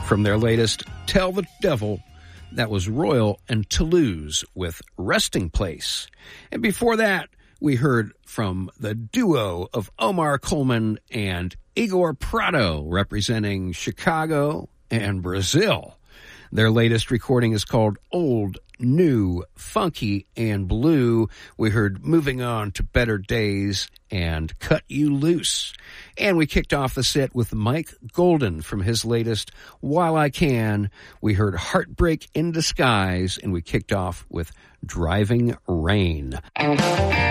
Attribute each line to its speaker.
Speaker 1: From their latest Tell the Devil, that was Royal and Toulouse with Resting Place. And before that, we heard from the duo of Omar Coleman and Igor Prado, representing Chicago and Brazil. Their latest recording is called Old, New, Funky, and Blue. We heard Moving On to Better Days and Cut You Loose. And we kicked off the set with Mike Golden from his latest While I Can. We heard Heartbreak in Disguise, and we kicked off with Driving Rain.